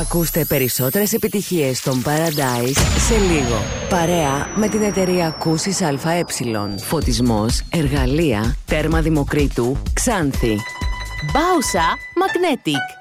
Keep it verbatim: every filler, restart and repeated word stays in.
Ακούστε περισσότερες επιτυχίες των Paradise σε λίγο. Παρέα με την εταιρεία Ακούσεις ΑΕ. Φωτισμός, εργαλεία, τέρμα Δημοκρίτου, Ξάνθη. Μπάουσα Magnetic.